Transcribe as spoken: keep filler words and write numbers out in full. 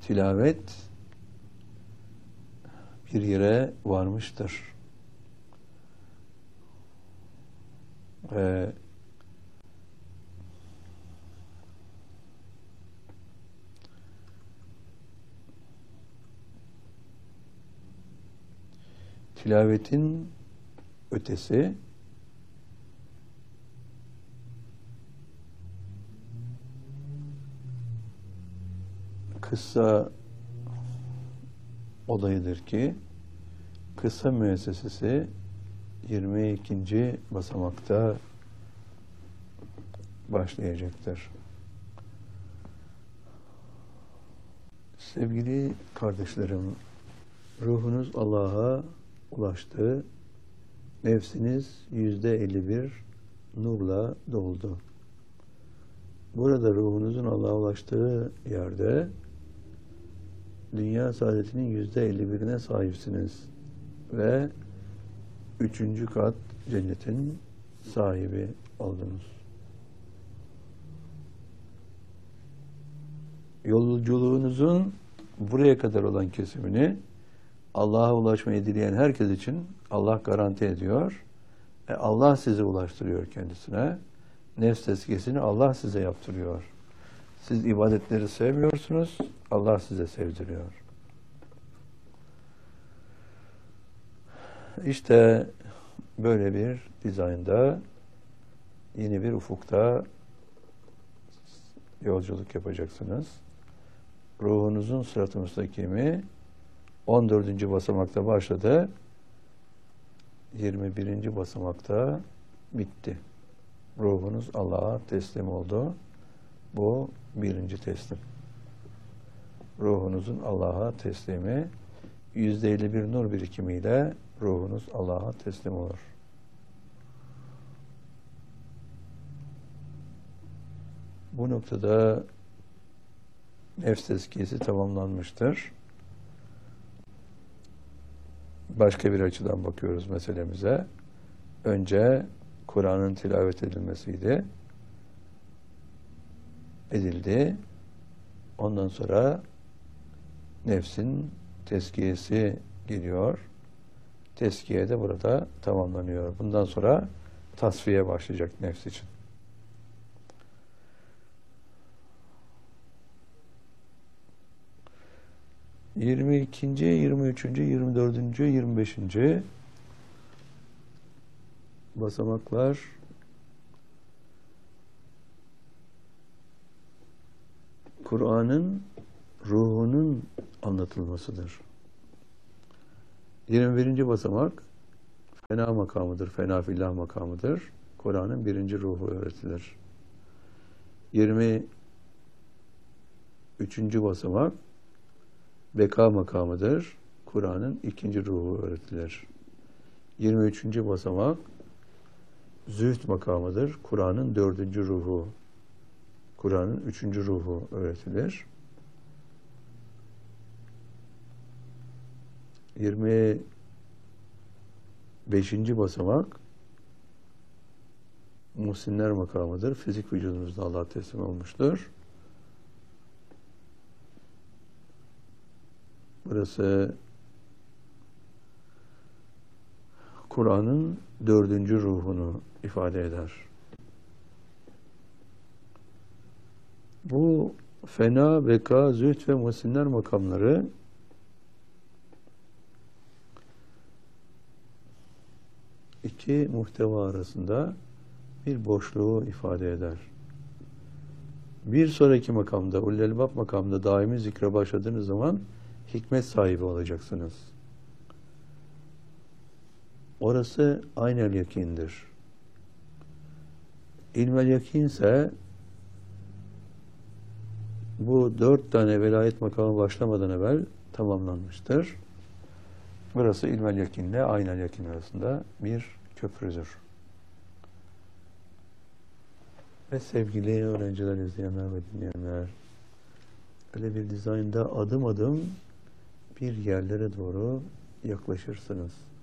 tilavet bir yere varmıştır. Ve tilavetin ötesi kıssa olayıdır ki kıssa müessesesi yirmi ikinci basamakta başlayacaktır. Sevgili kardeşlerim, ruhunuz Allah'a ulaştı, nefsiniz yüzde elli bir nurla doldu. Burada ruhunuzun Allah'a ulaştığı yerde dünya saadetinin yüzde elli birine sahipsiniz ve üçüncü kat cennetin sahibi oldunuz. Yolculuğunuzun buraya kadar olan kesimini Allah'a ulaşmayı dileyen herkes için Allah garanti ediyor. E Allah sizi ulaştırıyor kendisine. Nefs tezkiyesini Allah size yaptırıyor. Siz ibadetleri sevmiyorsunuz, Allah size sevdiriyor. İşte böyle bir dizaynda, yeni bir ufukta yolculuk yapacaksınız. Ruhunuzun sırat-ı müstakimi on dördüncü basamakta başladı, yirmi birinci basamakta bitti. Ruhunuz Allah'a teslim oldu. Bu birinci teslim. Ruhunuzun Allah'a teslimi yüzde elli bir nur birikimiyle ruhunuz Allah'a teslim olur. Bu noktada nefs tezkiyesi tamamlanmıştır. Başka bir açıdan bakıyoruz meselemize. Önce Kur'an'ın tilavet edilmesiydi. Edildi. Ondan sonra nefsin tezkiyesi geliyor. Tezkiye de burada tamamlanıyor. Bundan sonra tasfiye başlayacak nefs için. yirmi ikinci, yirmi üçüncü, yirmi dördüncü, yirmi beşinci basamaklar Kur'an'ın ruhunun anlatılmasıdır. yirmi birinci basamak fena makamıdır, fena fillah makamıdır. Kur'an'ın birinci ruhu öğretilir. yirmi üçüncü basamak beka makamıdır. Kur'an'ın ikinci ruhu öğretilir. yirmi üçüncü basamak zühd makamıdır. Kur'an'ın dördüncü ruhu. Kur'an'ın üçüncü ruhu öğretilir. yirmi beşinci basamak muhsinler makamıdır. Fizik vücudunuzda Allah'a teslim olmuştur. Burası Kur'an'ın dördüncü ruhunu ifade eder. Bu fena, beka, zühd ve muhsinler makamları iki muhteva arasında bir boşluğu ifade eder. Bir sonraki makamda, Ulul Elbab makamında daimi zikre başladığınız zaman hikmet sahibi olacaksınız. Orası aynel yakindir. İlmel yakin ise bu dört tane velayet makamı başlamadan evvel tamamlanmıştır. Burası ilmel yakinle aynel yakin arasında bir köprüdür. Ve sevgili öğrenciler, izleyenler ve dinleyenler, öyle bir dizaynda adım adım bir yerlere doğru yaklaşırsınız.